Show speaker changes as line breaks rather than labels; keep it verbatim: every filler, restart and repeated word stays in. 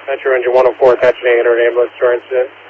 Metro Engine one oh four, attaching eight hundred ambulance to our incident.